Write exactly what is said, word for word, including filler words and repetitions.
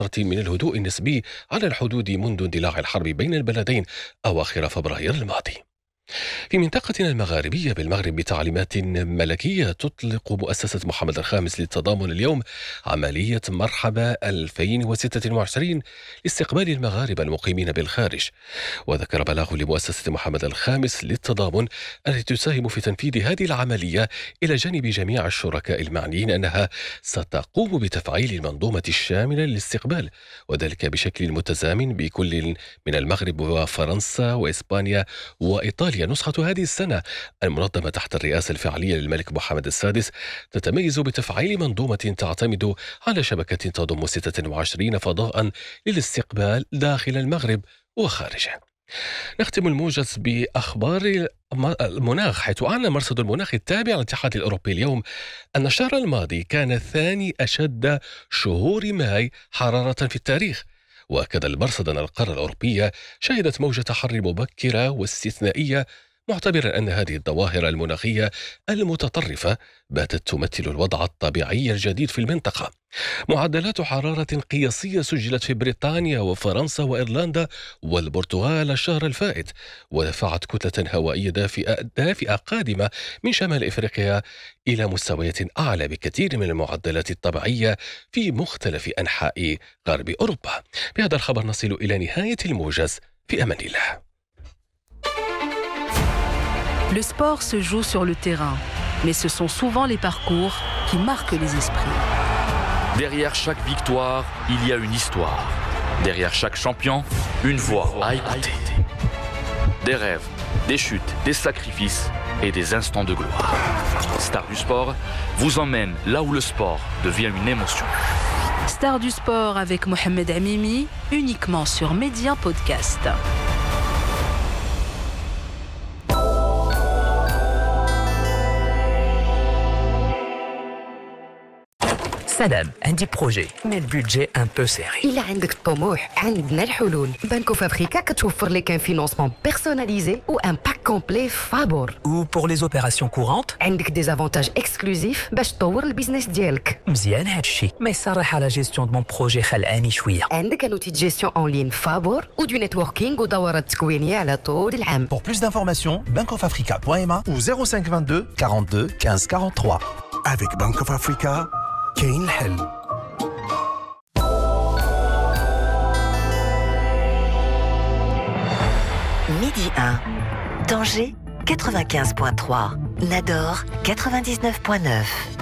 من الهدوء النسبي على الحدود منذ اندلاع الحرب بين البلدين أواخر فبراير الماضي. في منطقتنا المغاربية بالمغرب بتعليمات ملكية تطلق مؤسسة محمد الخامس للتضامن اليوم عملية مرحبا ألفين وستة وعشرين لاستقبال المغاربة المقيمين بالخارج. وذكر بلاغ لمؤسسة محمد الخامس للتضامن التي تساهم في تنفيذ هذه العملية إلى جانب جميع الشركاء المعنيين أنها ستقوم بتفعيل المنظومة الشاملة للاستقبال، وذلك بشكل متزامن بكل من المغرب وفرنسا وإسبانيا وإيطاليا. نسخة هذه السنة المنظمة تحت الرئاسة الفعلية للملك محمد السادس تتميز بتفعيل منظومة تعتمد على شبكة تضم ستة وعشرين فضاء للاستقبال داخل المغرب وخارجه. نختم الموجز بأخبار المناخ، حيث أعلن مرصد المناخ التابع للاتحاد الأوروبي اليوم أن الشهر الماضي كان ثاني أشد شهور ماي حرارة في التاريخ. وأكد المرصد أن القارة الأوروبية شهدت موجة حر مبكرة واستثنائية، معتبرا أن هذه الظواهر المناخية المتطرفة باتت تمثل الوضع الطبيعي الجديد في المنطقة. معدلات حرارة قياسية سجلت في بريطانيا وفرنسا وإيرلندا والبرتغال الشهر الفائت، ودفعت كتلة هوائية دافئة, دافئة قادمة من شمال إفريقيا إلى مستويات أعلى بكثير من المعدلات الطبيعية في مختلف أنحاء غرب أوروبا. بهذا الخبر نصل إلى نهاية الموجز، في أمان الله. Le sport se joue sur le terrain, mais ce sont souvent les parcours qui marquent les esprits. Derrière chaque victoire, il y a une histoire. Derrière chaque champion, une voix à écouter. Des rêves, des chutes, des sacrifices et des instants de gloire. Star du sport vous emmène là où le sport devient une émotion. Star du sport avec Mohamed Amimi, uniquement sur Média Podcast. سلام، عندي بروجي مي البودجي ان بو سيري. إلا عندك الطموح عندنا الحلول. بانكو فابريكا كتوفر لك ان فينونسمون بيرسوناليزي و ان باك كومبلي فابور. و بور لي اوبيراسيون كورونت عندك دي زافونتاج اكسكلوزيف باش تطور البيزنس ديالك. مزيان هادشي، ما يصرح على جيستيون دو مون بروجي خلعاني شويه. عندك ان اوتي دو جيستيون اون لين فابور و دو نيتوركينغ ودورات تكوينيه على طول العام. Pour plus d'informations, bank of africa point m a ou zéro cinq vingt-deux quarante-deux quinze quarante-trois. Avec Bank of Africa, كاين الحل. Midi un, Tanger quatre-vingt-quinze point trois, Nador quatre-vingt-dix-neuf point neuf.